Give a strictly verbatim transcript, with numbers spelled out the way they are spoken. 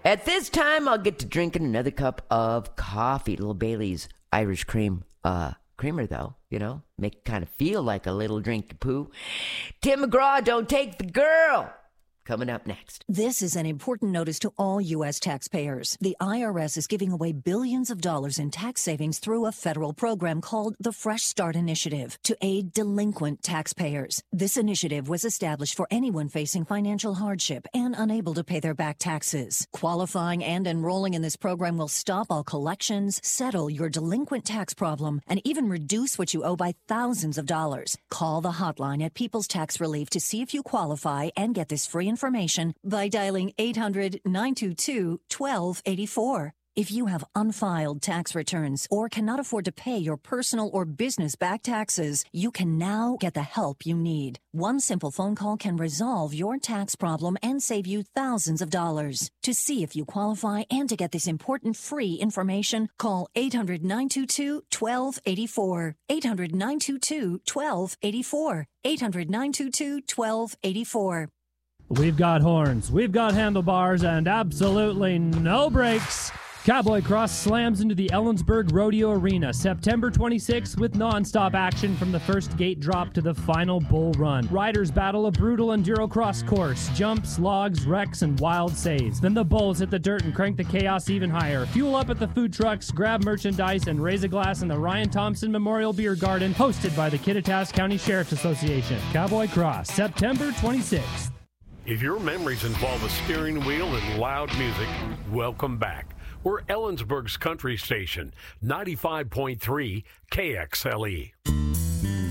At this time, I'll get to drinking another cup of coffee. Little Bailey's Irish cream. Uh, creamer, though, you know, make it kind of feel like a little drink of poo. Tim McGraw, don't take the girl. Coming up next. This is an important notice to all U S taxpayers. The I R S is giving away billions of dollars in tax savings through a federal program called the Fresh Start Initiative to aid delinquent taxpayers. This initiative was established for anyone facing financial hardship and unable to pay their back taxes. Qualifying and enrolling in this program will stop all collections, settle your delinquent tax problem, and even reduce what you owe by thousands of dollars. Call the hotline at People's Tax Relief to see if you qualify and get this free information by dialing eight hundred, nine two two, one two eight four. If you have unfiled tax returns or cannot afford to pay your personal or business back taxes, you can now get the help you need. One simple phone call can resolve your tax problem and save you thousands of dollars. To see if you qualify and to get this important free information, call eight hundred, nine two two, one two eight four. eight hundred, nine two two, one two eight four. eight hundred, nine two two, one two eight four. We've got horns, we've got handlebars, and absolutely no brakes. Cowboy Cross slams into the Ellensburg Rodeo Arena September twenty-sixth with non-stop action from the first gate drop to the final bull run. Riders battle a brutal enduro cross course, jumps, logs, wrecks, and wild saves. Then the bulls hit the dirt and crank the chaos even higher. Fuel up at the food trucks, grab merchandise, and raise a glass in the Ryan Thompson Memorial Beer Garden, hosted by the Kittitas County Sheriff's Association. Cowboy Cross, September twenty-sixth. If your memories involve a steering wheel and loud music, welcome back. We're Ellensburg's country station, ninety-five point three K X L E.